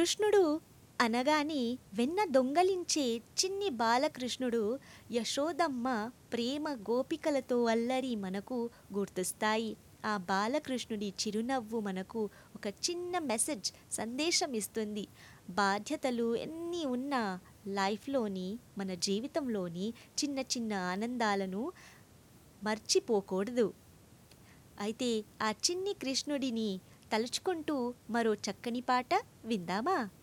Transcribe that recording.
కృష్ణుడు అనగానే వెన్న దొంగలించే చిన్ని బాలకృష్ణుడు, యశోదమ్మ ప్రేమ గోపికలతో అల్లరి మనకు గుర్తొస్తాయి. ఆ బాలకృష్ణుడి చిరునవ్వు మనకు ఒక చిన్న మెసేజ్, సందేశం ఇస్తుంది. బాధ్యతలు ఎన్ని ఉన్నా లైఫ్లోని, మన జీవితంలోని చిన్న చిన్న ఆనందాలను మర్చిపోకూడదు. అయితే ఆ చిన్ని కృష్ణుడిని తలుచుకుంటూ మరో చక్కని పాట విందామా?